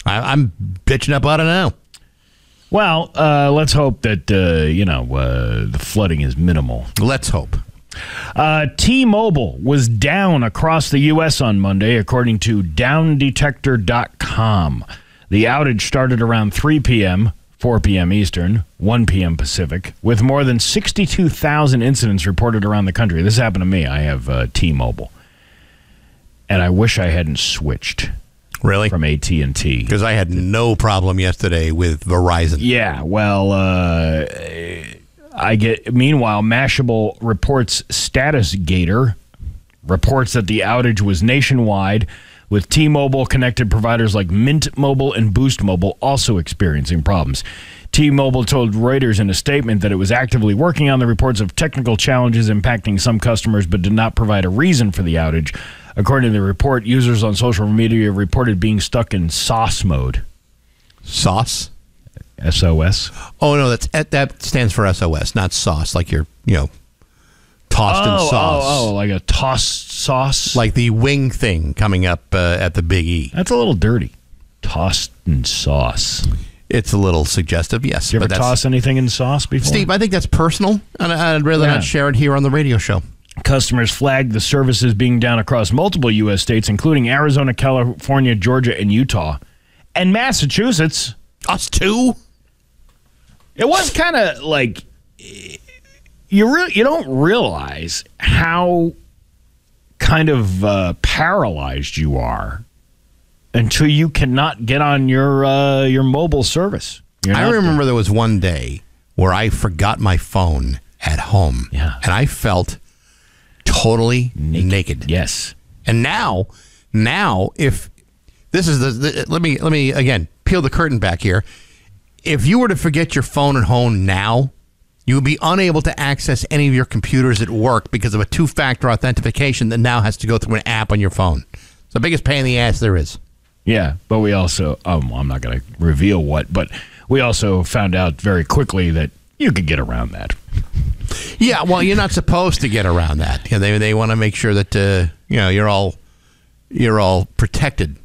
I'm bitching up about it now. Well, let's hope that, the flooding is minimal. Let's hope. T-Mobile was down across the U.S. on Monday, according to downdetector.com. The outage started around 3 p.m., 4 p.m. Eastern, 1 p.m. Pacific, with more than 62,000 incidents reported around the country. This happened to me. I have T-Mobile. And I wish I hadn't switched. Really? From AT&T. Because I had no problem yesterday with Verizon. Yeah, well, meanwhile, Mashable reports StatusGator reports that the outage was nationwide, with T-Mobile connected providers like Mint Mobile and Boost Mobile also experiencing problems. T-Mobile told Reuters in a statement that it was actively working on the reports of technical challenges impacting some customers, but did not provide a reason for the outage. According to the report, users on social media reported being stuck in SOS mode. SOS? SOS. Oh, no, that stands for SOS, not sauce, like you're, tossed in sauce. Oh, like a tossed sauce? Like the wing thing coming up at the Big E. That's a little dirty. Tossed in sauce. It's a little suggestive, yes. Did you ever toss anything in sauce before? Steve, I think that's personal, and I'd rather not share it here on the radio show. Customers flagged the services being down across multiple U.S. states, including Arizona, California, Georgia, and Utah. And Massachusetts. Us too? It was kind of like, you don't realize how kind of paralyzed you are until you cannot get on your mobile service. I remember there was one day where I forgot my phone at home. Yeah. And I felt totally naked. Yes. And now if this is let me again peel the curtain back here. If you were to forget your phone at home now, you would be unable to access any of your computers at work because of a two-factor authentication that now has to go through an app on your phone. It's the biggest pain in the ass there is. Yeah, but we also I'm not going to reveal what, but we also found out very quickly that you could get around that. Yeah, well, you're not supposed to get around that. They want to make sure that you're all protected.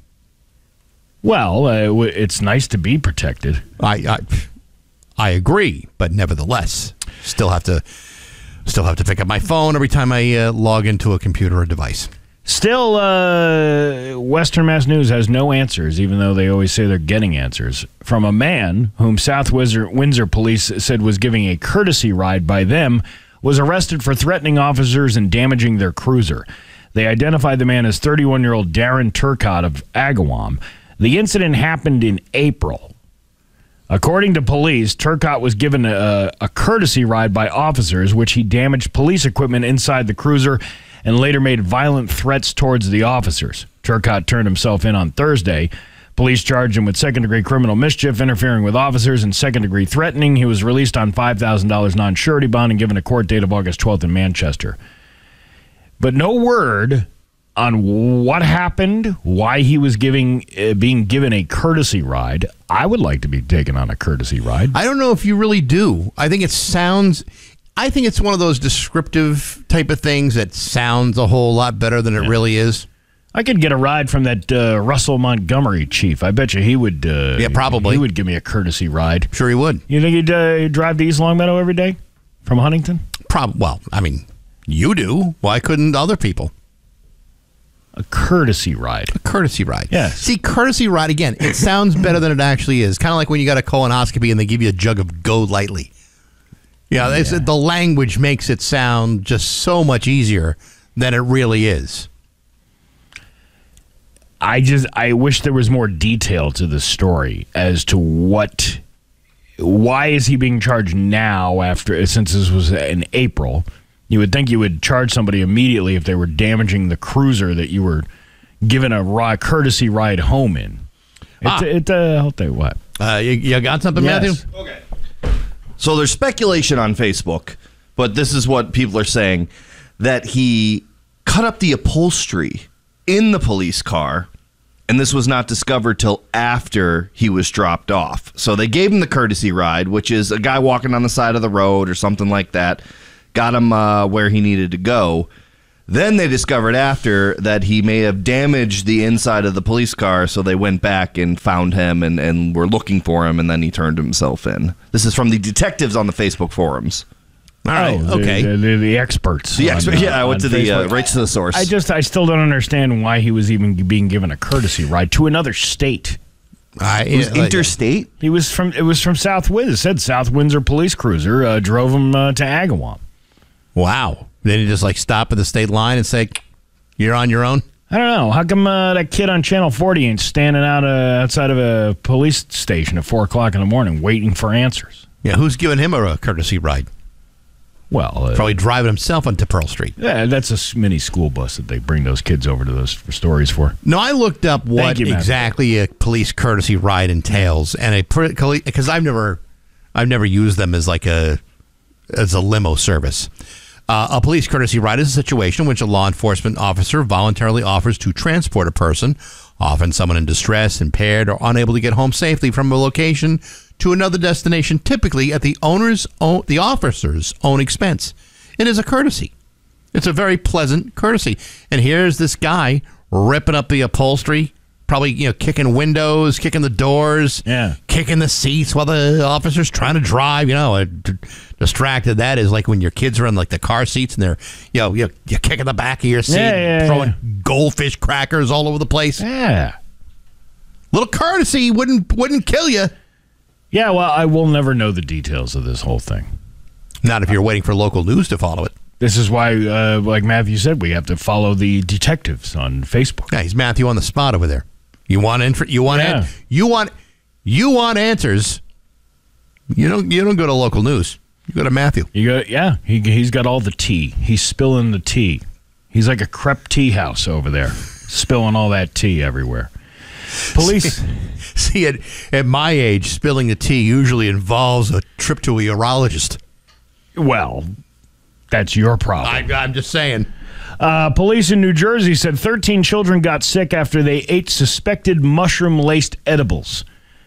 Well, it's nice to be protected. I agree, but nevertheless, still have to pick up my phone every time I log into a computer or device. Still, Western Mass News has no answers, even though they always say they're getting answers, from a man whom South Windsor police said was giving a courtesy ride by them, was arrested for threatening officers and damaging their cruiser. They identified the man as 31-year-old Darren Turcotte of Agawam. The incident happened in April. According to police, Turcotte was given a courtesy ride by officers, which he damaged police equipment inside the cruiser and later made violent threats towards the officers. Turcotte turned himself in on Thursday. Police charged him with second-degree criminal mischief, interfering with officers, and second-degree threatening. He was released on $5,000 non-surety bond and given a court date of August 12th in Manchester. But no word on what happened, why he was being given a courtesy ride. I would like to be taken on a courtesy ride. I don't know if you really do. I think it's one of those descriptive type of things that sounds a whole lot better than it really is. I could get a ride from that Russell Montgomery chief. I bet you he would. Probably. He would give me a courtesy ride. Sure he would. You think he'd drive to East Longmeadow every day from Huntington? Well, I mean, you do. Why couldn't other people? A courtesy ride. A courtesy ride. Yes. See, courtesy ride, again, it sounds better than it actually is. Kind of like when you got a colonoscopy and they give you a jug of Go Lightly. Yeah, the language makes it sound just so much easier than it really is. I wish there was more detail to the story as to why is he being charged now since this was in April. You would think you would charge somebody immediately if they were damaging the cruiser that you were given a courtesy ride home in. I'll tell you what. You got something, yes. Matthew? Okay. So there's speculation on Facebook, but this is what people are saying, that he cut up the upholstery in the police car, and this was not discovered till after he was dropped off. So they gave him the courtesy ride, which is a guy walking on the side of the road or something like that, got him where he needed to go. Then they discovered after that he may have damaged the inside of the police car, so they went back and found him and were looking for him, and then he turned himself in. This is from the detectives on the Facebook forums. All right, okay. The experts. The expert, I went to Facebook. right to the source. I still don't understand why he was even being given a courtesy ride to another state. It was interstate? It was from South Windsor. It said South Windsor police cruiser drove him to Agawam. Wow. Then you just like stop at the state line and say, "You're on your own." I don't know. How come that kid on Channel 40 ain't standing outside of a police station at 4 o'clock in the morning waiting for answers? Yeah, who's giving him a courtesy ride? Well, probably driving himself onto Pearl Street. Yeah, that's a mini school bus that they bring those kids over to those stories for. No, I looked up what exactly a police courtesy ride entails, and because I've never used them as as a limo service. A police courtesy ride is a situation in which a law enforcement officer voluntarily offers to transport a person, often someone in distress, impaired, or unable to get home safely from a location to another destination, typically at the officer's own expense. It is a courtesy. It's a very pleasant courtesy. And here's this guy ripping up the upholstery, probably kicking windows, kicking the doors, kicking the seats while the officer's trying to drive. Distracted. That is like when your kids are in like the car seats and they're you're kicking the back of your seat, throwing goldfish crackers all over the place. Yeah, little courtesy wouldn't kill you. Yeah, well, I will never know the details of this whole thing. Not if you're waiting for local news to follow it. This is why, like Matthew said, we have to follow the detectives on Facebook. Yeah, he's Matthew on the spot over there. You want answers. You don't go to local news. You go to Matthew. He's got all the tea. He's spilling the tea. He's like a crepe tea house over there, spilling all that tea everywhere. Police. See, at my age, spilling the tea usually involves a trip to a urologist. Well, that's your problem. I'm just saying. Police in New Jersey said 13 children got sick after they ate suspected mushroom-laced edibles.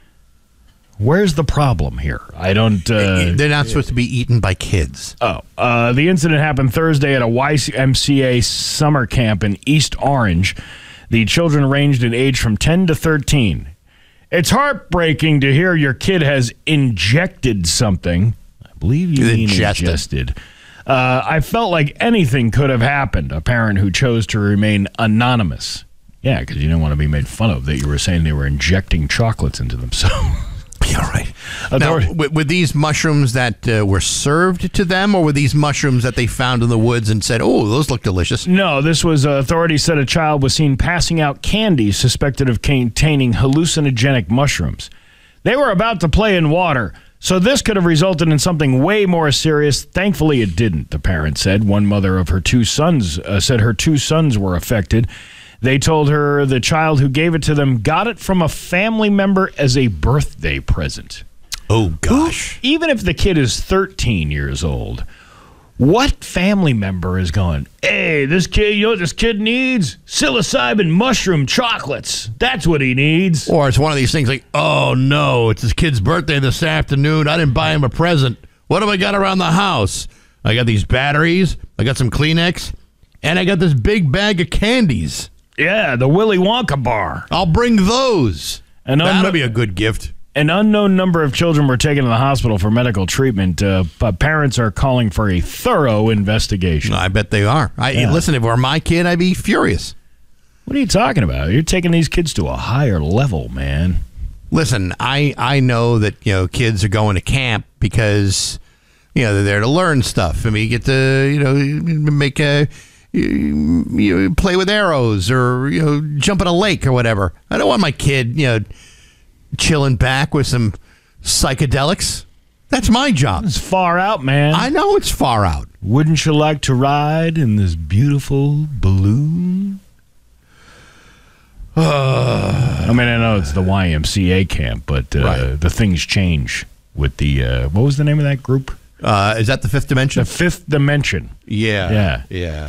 Where's the problem here? I don't... They're not supposed to be eaten by kids. The incident happened Thursday at a YMCA summer camp in East Orange. The children ranged in age from 10 to 13. It's heartbreaking to hear your kid has injected something. I believe you mean ingested. I felt like anything could have happened, a parent who chose to remain anonymous. Yeah, because you didn't want to be made fun of that you were saying they were injecting chocolates into themselves. Yeah, right. Now, were these mushrooms that were served to them, or were these mushrooms that they found in the woods and said, "Oh, those look delicious"? No, this was authorities said a child was seen passing out candy suspected of containing hallucinogenic mushrooms. They were about to play in water, so this could have resulted in something way more serious. Thankfully, it didn't, the parent said. One mother of her two sons said her two sons were affected. They told her the child who gave it to them got it from a family member as a birthday present. Oh, gosh. Even if the kid is 13 years old, what family member is going, "Hey, this kid, you know what this kid needs? Psilocybin mushroom chocolates. That's what he needs." Or it's one of these things like, "Oh, no, it's his kid's birthday this afternoon. I didn't buy him a present. What have I got around the house? I got these batteries, I got some Kleenex, and I got this big bag of candies. Yeah, the Willy Wonka bar. I'll bring those." That'll be a good gift. An unknown number of children were taken to the hospital for medical treatment, but parents are calling for a thorough investigation. I bet they are. Listen, if it were my kid, I'd be furious. What are you talking about? You're taking these kids to a higher level, man. Listen, I know that kids are going to camp because they're there to learn stuff. I mean, you get to make you play with arrows or jump in a lake or whatever. I don't want my kid chilling back with some psychedelics. That's my job. It's far out, man. I know it's far out. Wouldn't you like to ride in this beautiful balloon? I mean, I know it's the YMCA camp, but the things change with the what was the name of that group? Is that the Fifth Dimension? The Fifth Dimension. Yeah.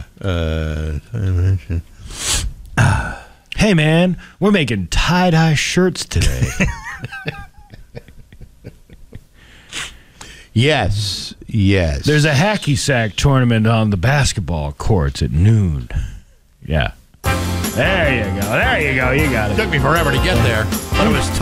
Hey, man, we're making tie-dye shirts today. Yes. Yes. There's a hacky sack tournament on the basketball courts at noon. Yeah. There you go. You got it. Took me forever to get there, but it was